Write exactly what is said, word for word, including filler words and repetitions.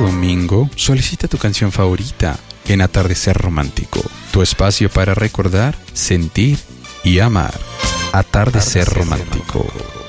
domingo, solicita tu canción favorita en Atardecer Romántico, tu espacio para recordar, sentir y amar. Atardecer Romántico.